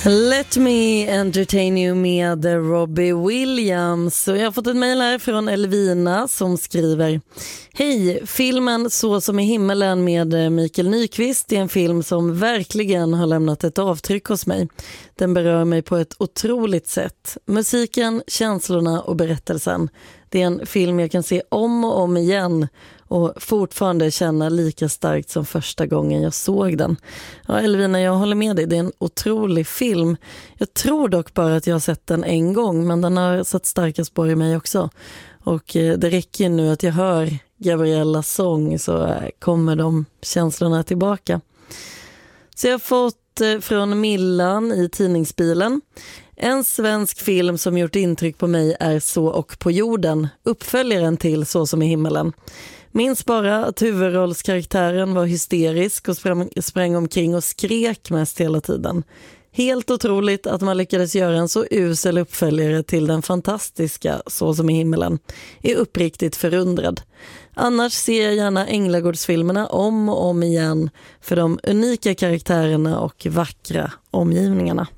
Let me entertain you med Robbie Williams. Och jag har fått ett mejl här från Elvina som skriver: Hej, filmen Så som i himmelen med Mikael Nyqvist är en film som verkligen har lämnat ett avtryck hos mig. Den berör mig på ett otroligt sätt. Musiken, känslorna och berättelsen. Det är en film jag kan se om och om igen och fortfarande känna lika starkt som första gången jag såg den. Ja, Elvina, jag håller med dig. Det är en otrolig film. Jag tror dock bara att jag har sett den en gång, men den har satt starka spår i mig också. Och det räcker nu att jag hör Gabriellas sång så kommer de känslorna tillbaka. Så jag har fått från Millan i tidningsbilen: en svensk film som gjort intryck på mig är Så och på jorden, uppföljaren till Så som i himmelen. Minns bara att huvudrollskaraktären var hysterisk och sprang omkring och skrek mest hela tiden. Helt otroligt att man lyckades göra en så usel uppföljare till den fantastiska Så som i himmelen. Är uppriktigt förundrad. Annars ser jag gärna Änglagårdsfilmerna om och om igen för de unika karaktärerna och vackra omgivningarna.